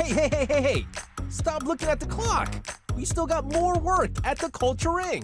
Hey! Stop looking at the clock! We still got more work at the Culture Inc.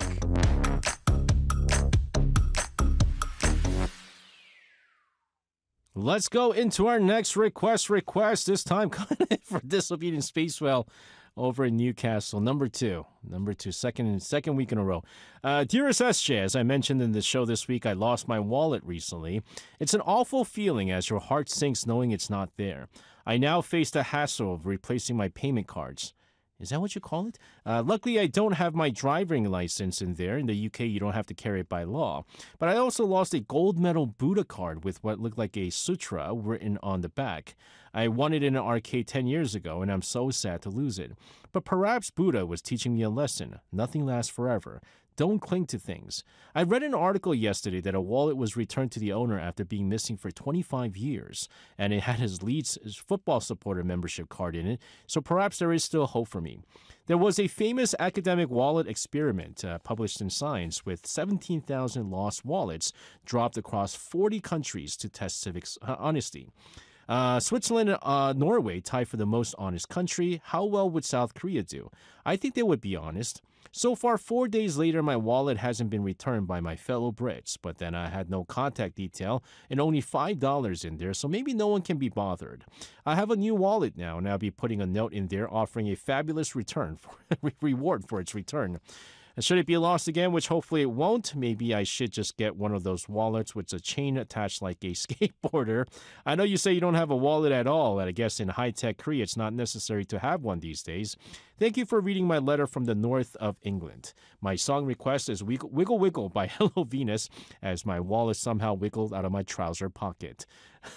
Let's go into our next request. This time for Disobedient Space Whale over in Newcastle. Number two, second week in a row. Dearest SJ, as I mentioned in the show this week, I lost my wallet recently. It's an awful feeling as your heart sinks knowing it's not there. I now face the hassle of replacing my payment cards. Is that what you call it? Luckily, I don't have my driving license in there. In the UK, you don't have to carry it by law. But I also lost a gold medal Buddha card with what looked like a sutra written on the back. I won it in an arcade 10 years ago, and I'm so sad to lose it. But perhaps Buddha was teaching me a lesson. Nothing lasts forever. Don't cling to things. I read an article yesterday that a wallet was returned to the owner after being missing for 25 years, and it had his Leeds football supporter membership card in it, so perhaps there is still hope for me. There was a famous academic wallet experiment published in Science with 17,000 lost wallets dropped across 40 countries to test civic honesty. Switzerland and Norway tied for the most honest country. How well would South Korea do? I think they would be honest. So far, 4 days later, my wallet hasn't been returned by my fellow Brits, but then I had no contact detail and only $5 in there, so maybe no one can be bothered. I have a new wallet now, and I'll be putting a note in there offering a fabulous reward for its return. And should it be lost again, which hopefully it won't, maybe I should just get one of those wallets with a chain attached like a skateboarder. I know you say you don't have a wallet at all, and I guess in high-tech Korea it's not necessary to have one these days. Thank you for reading my letter from the north of England. My song request is Wiggle Wiggle by Hello Venus, as my wallet somehow wiggled out of my trouser pocket.